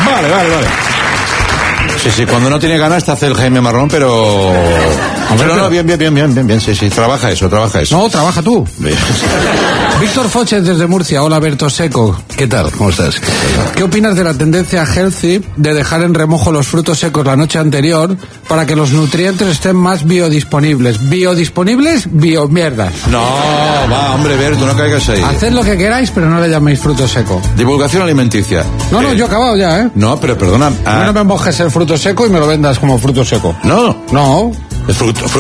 Vale. Sí, cuando no tiene ganas te hace el Jaime Marrón, pero... No, bien, sí, trabaja eso. No, trabaja tú. Víctor Foches desde Murcia. Hola, Berto Seco. ¿Qué tal? ¿Cómo estás? ¿Qué opinas de la tendencia healthy de dejar en remojo los frutos secos la noche anterior para que los nutrientes estén más biodisponibles? ¿Biodisponibles? Biomierdas. No, va, hombre, Berto, no caigas ahí. Haced lo que queráis, pero no le llaméis fruto seco. Divulgación alimenticia. No, yo he acabado ya, ¿eh? No, pero perdona. No me mojes el fruto seco y me lo vendas como fruto seco. No. No. Es fruto